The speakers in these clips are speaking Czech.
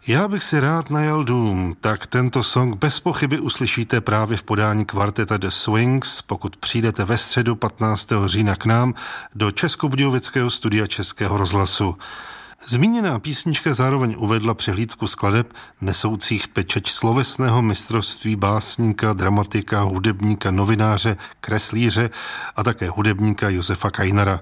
Já bych si rád najal dům, tak tento song bez pochyby uslyšíte právě v podání kvarteta The Swings, pokud přijdete ve středu 15. října k nám do Českobudějovického studia Českého rozhlasu. Zmíněná písnička zároveň uvedla přehlídku skladeb nesoucích pečeť slovesného mistrovství básníka, dramatika, hudebníka, novináře, kreslíře a také hudebníka Josefa Kainera.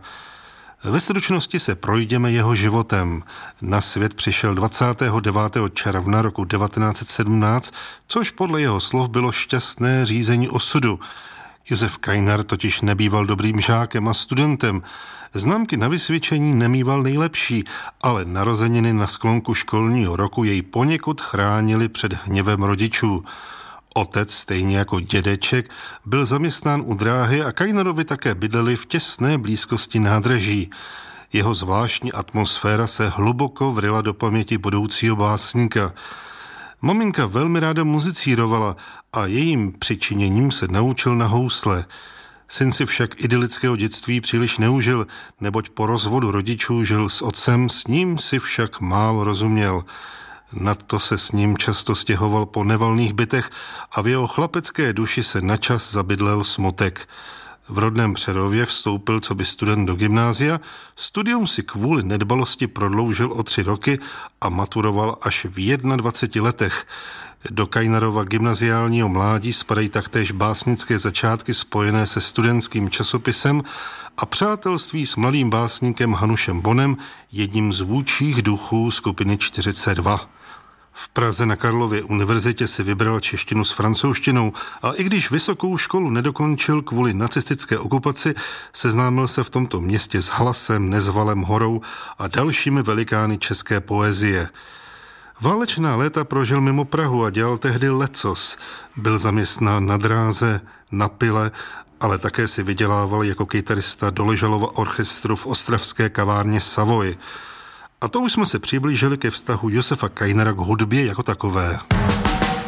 Ve stručnosti se projdeme jeho životem. Na svět přišel 29. června roku 1917, což podle jeho slov bylo šťastné řízení osudu. Josef Kainer totiž nebýval dobrým žákem a studentem. Známky na vysvědčení nemýval nejlepší, ale narozeniny na sklonku školního roku jej poněkud chránili před hněvem rodičů. Otec, stejně jako dědeček, byl zaměstnán u dráhy a Kainerovi také bydleli v těsné blízkosti nádraží. Jeho zvláštní atmosféra se hluboko vryla do paměti budoucího básníka. Maminka velmi ráda muzicírovala a jejím přičiněním se naučil na housle. Syn si však idylického dětství příliš neužil, neboť po rozvodu rodičů žil s otcem, s ním si však málo rozuměl. Nadto se s ním často stěhoval po nevalných bytech a v jeho chlapecké duši se načas zabydlel smutek. V rodném Přerově vstoupil coby student do gymnázia, studium si kvůli nedbalosti prodloužil o 3 roky a maturoval až v 21 letech. Do Kainerova gymnaziálního mládí spadají taktéž básnické začátky spojené se studentským časopisem a přátelství s mladým básníkem Hanušem Bonem, jedním z vůdčích duchů skupiny 42. V Praze na Karlově univerzitě si vybral češtinu s francouzštinou a i když vysokou školu nedokončil kvůli nacistické okupaci, seznámil se v tomto městě s Hlasem, Nezvalem Horou a dalšími velikány české poezie. Válečná léta prožil mimo Prahu a dělal tehdy lecos. Byl zaměstnán na dráze, na pile, ale také si vydělával jako kytarista do Ležalova orchestru v ostravské kavárně Savoy. A to už jsme se přiblížili ke vztahu Josefa Kainera k hudbě jako takové.